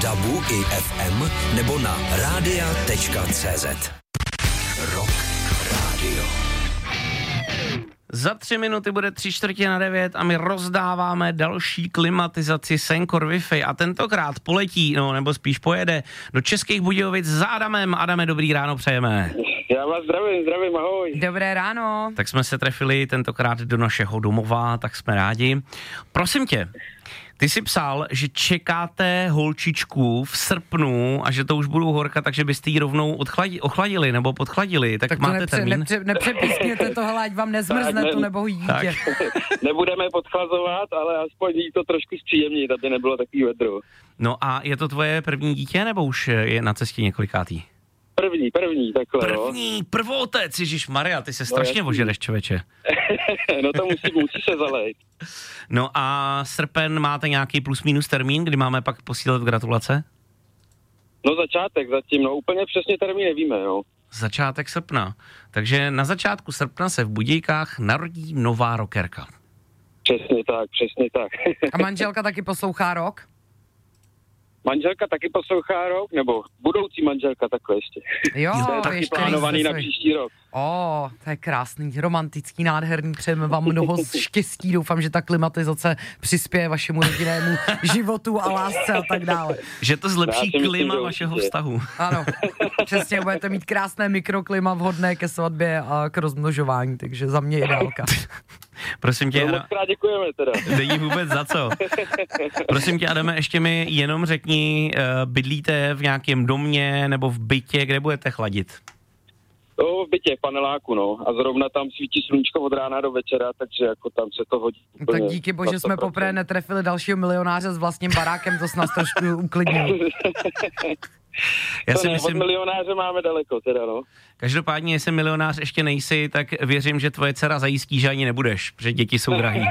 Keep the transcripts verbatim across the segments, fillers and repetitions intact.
dabu i ef em nebo na rádia tečka cé zet. Rock Radio. Za tři minuty bude tři čtvrtě na devět a my rozdáváme další klimatizaci Sencor Wi-Fi a tentokrát poletí, no nebo spíš pojede do Českých Budějovic za Adamem. Adame, dobrý ráno přejeme. Já vás zdravím, zdravím, ahoj. Dobré ráno. Tak jsme se trefili tentokrát do našeho domova, tak jsme rádi. Prosím tě, ty jsi psal, že čekáte holčičku v srpnu a že to už budou horka, takže byste ji rovnou odchladi- ochladili nebo podchladili. Tak, Tak to máte nepře- termín? nepře- nepřepískněte tohle, ať vám nezmrzne Tak, to ne- nebo jí tak. dítě. Nebudeme podchlazovat, ale aspoň jí to trošku zpříjemnit, aby nebylo takový vedro. No a je to tvoje první dítě nebo už je na cestě několikátý? První, první, takhle, no. První, prvotec, Ježišmarja, ty se strašně jasný. ožereš, člověče. No to musí, musí se zalejt. No a srpen máte nějaký plus minus termín, kdy máme pak posílat gratulace? No začátek zatím, no úplně přesně termín nevíme, no. Začátek srpna. Takže na začátku srpna se v Budějkách narodí nová rockerka. Přesně tak, přesně tak. A manželka taky poslouchá rock? Manželka taky poslouchá rok, nebo budoucí manželka takhle ještě. Jo, To je taky ještě plánovaný nejste na si- příští rok. O, to je krásný, romantický, nádherný, přejeme vám mnoho štěstí, doufám, že ta klimatizace přispěje vašemu rodinnému životu a lásce a tak dále. Že to Já zlepší si myslím, klima že vašeho určitě. vztahu. Ano, přesně, budete mít krásné mikroklima vhodné ke svatbě a k rozmnožování, takže za mě ideálka. Prosím tě, No, Ada- moc krát děkujeme teda. není vůbec za co. Prosím tě, Adame, ještě mi jenom řekni, uh, bydlíte v nějakém domě nebo v bytě, kde budete chladit? No, v bytě, v paneláku, no. A zrovna tam svítí sluníčko od rána do večera, takže jako tam se to hodí. úplně Tak díky bože na jsme sto procent. poprvé netrefili dalšího milionáře s vlastním barákem, to nás trošku uklidnilo. Já To si ne, myslím, od milionáře máme daleko teda, no. každopádně, jestli milionář ještě nejsi, tak věřím, že tvoje dcera zajistí, že ani nebudeš, protože děti jsou drahý.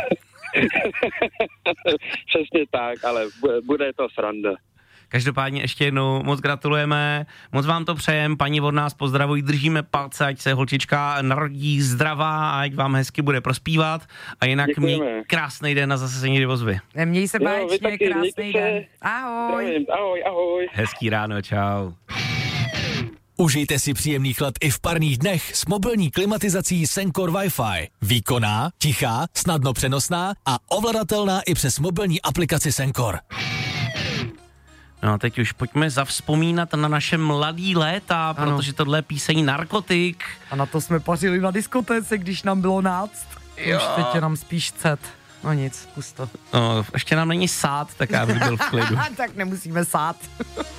Přesně tak, ale bu- bude to sranda. Každopádně ještě jednou moc gratulujeme, moc vám to přejem, paní od nás pozdravují, držíme palce, ať se holčička narodí zdravá a ať vám hezky bude prospívat a jinak Děkujeme. měj krásný den na zase se někdy ozvy. Měj se Jo, vy báječně, taky, krásný mějte se. den. Ahoj. Zdravím, ahoj, ahoj. Hezký ráno, čau. Užijte si příjemných let i v parních dnech s mobilní klimatizací Sencor Wi-Fi. Výkonná, tichá, snadno přenosná a ovladatelná i přes mobilní aplikaci Sencor. No a teď už pojďme zavzpomínat na naše mladý léta, Ano. protože tohle je píseň Narkotik. A na to jsme pařili na diskotéce, když nám bylo náct. Jo. Už teď je nám spíš cet. No nic, pusto. No, ještě nám není sád, tak já bych byl v klidu. Tak nemusíme sát.